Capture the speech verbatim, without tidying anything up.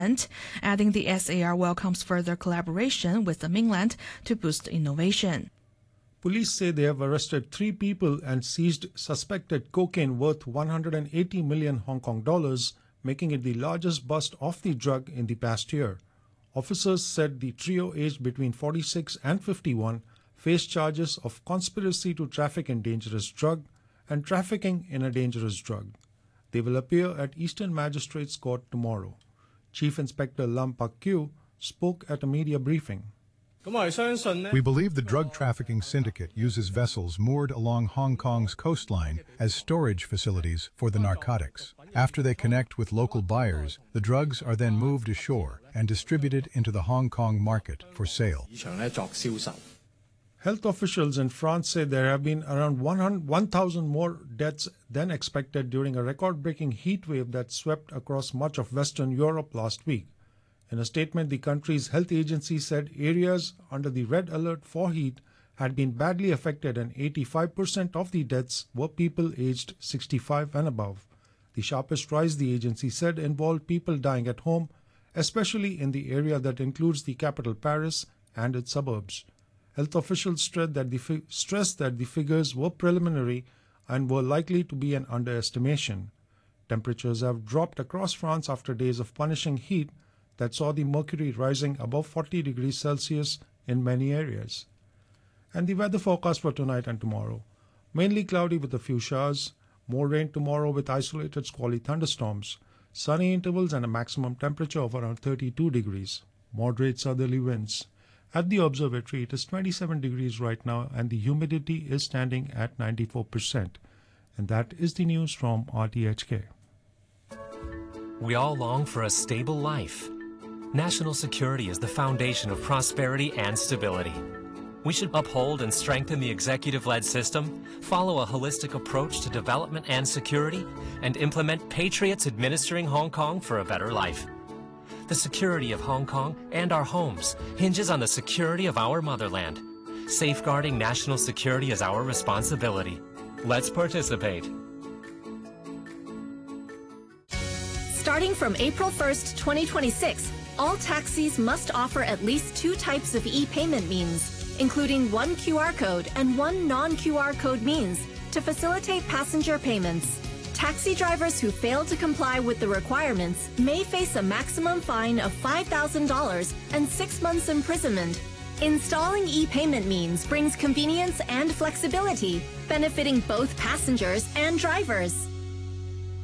adding the S A R welcomes further collaboration with the mainland to boost innovation. Police say they have arrested three people and seized suspected cocaine worth one hundred eighty million Hong Kong dollars, making it the largest bust of the drug in the past year. Officers said the trio, aged between forty-six and fifty-one, faced charges of conspiracy to traffic in dangerous drug and trafficking in a dangerous drug. They will appear at Eastern Magistrates Court tomorrow. Chief Inspector Lam Pak Kyu spoke at a media briefing. We believe the drug trafficking syndicate uses vessels moored along Hong Kong's coastline as storage facilities for the narcotics. After they connect with local buyers, the drugs are then moved ashore and distributed into the Hong Kong market for sale. Health officials in France say there have been around one thousand more deaths than expected during a record-breaking heat wave that swept across much of Western Europe last week. In a statement, the country's health agency said areas under the red alert for heat had been badly affected and eighty-five percent of the deaths were people aged sixty-five and above. The sharpest rise, the agency said, involved people dying at home, especially in the area that includes the capital Paris and its suburbs. Health officials stressed that the, fi- stressed that the figures were preliminary and were likely to be an underestimation. Temperatures have dropped across France after days of punishing heat that saw the mercury rising above forty degrees Celsius in many areas. And the weather forecast for tonight and tomorrow. Mainly cloudy with a few showers, more rain tomorrow with isolated squally thunderstorms, sunny intervals and a maximum temperature of around thirty-two degrees. Moderate southerly winds. At the observatory, it is twenty-seven degrees right now and the humidity is standing at ninety-four percent. And that is the news from R T H K. We all long for a stable life. National security is the foundation of prosperity and stability. We should uphold and strengthen the executive-led system, follow a holistic approach to development and security, and implement patriots administering Hong Kong for a better life. The security of Hong Kong and our homes hinges on the security of our motherland. Safeguarding national security is our responsibility. Let's participate. Starting from April first, twenty twenty-six, all taxis must offer at least two types of e-payment means, including one Q R code and one non-Q R code means, to facilitate passenger payments. Taxi drivers who fail to comply with the requirements may face a maximum fine of five thousand dollars and six months imprisonment. Installing e-payment means brings convenience and flexibility, benefiting both passengers and drivers.